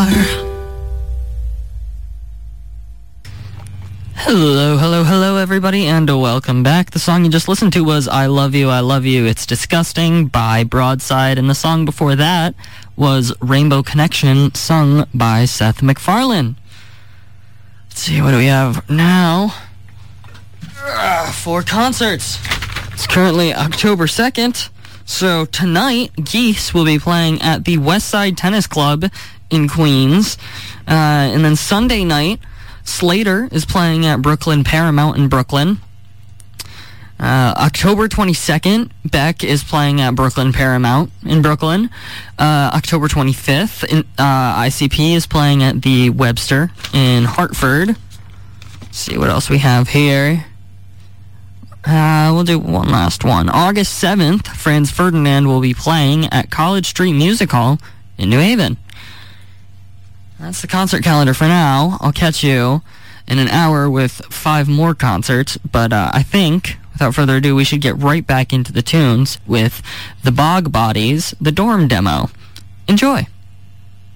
are. Hello, everybody, and welcome back. The song you just listened to was I Love You, It's Disgusting by Broadside, and the song before that was Rainbow Connection, sung by Seth MacFarlane. Let's see, what do we have now? 4 concerts. It's currently October 2nd, so tonight, Geese will be playing at the Westside Tennis Club in Queens, and then Sunday night, Slater is playing at Brooklyn Paramount in Brooklyn. October 22nd, Beck is playing at Brooklyn Paramount in Brooklyn. October 25th, ICP is playing at the Webster in Hartford. Let's see what else we have here. We'll do one last one. August 7th, Franz Ferdinand will be playing at College Street Music Hall in New Haven. That's the concert calendar for now. I'll catch you in an hour with 5 more concerts, but I think, without further ado, we should get right back into the tunes with the Bog Bodies, the Dorm demo. Enjoy.